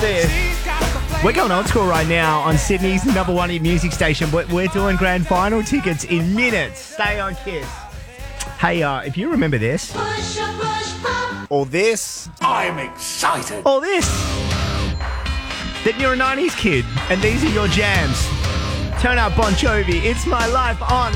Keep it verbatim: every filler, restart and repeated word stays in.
this. We're going old school right now on Sydney's number one hit music station. We're, we're doing grand final tickets in minutes. Stay on Kiss. Hey, uh, if you remember this, Push, push, pop. or this, I'm excited. or this, then you're a nineties kid, and these are your jams. Turn up Bon Jovi, It's My Life on